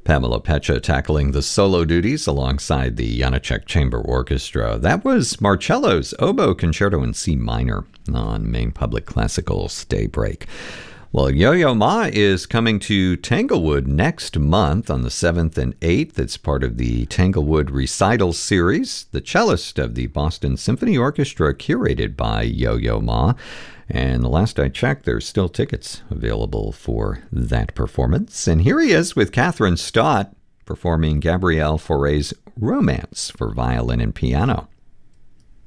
Pamela Pecha tackling the solo duties alongside the Janacek Chamber Orchestra. That was Marcello's Oboe Concerto in C minor on Maine Public Classical's Daybreak. Well, Yo-Yo Ma is coming to Tanglewood next month on the 7th and 8th. It's part of the Tanglewood Recital Series, the cellist of the Boston Symphony Orchestra, curated by Yo-Yo Ma. And the last I checked, there's still tickets available for that performance. And here he is with Catherine Stott performing Gabrielle Fauré's Romance for violin and piano.